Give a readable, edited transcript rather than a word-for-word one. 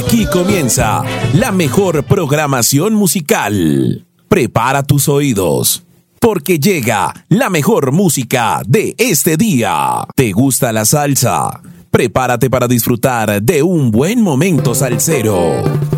Aquí comienza la mejor programación musical. Prepara tus oídos, porque llega la mejor música de este día. ¿Te gusta la salsa? Prepárate para disfrutar de un buen momento salsero.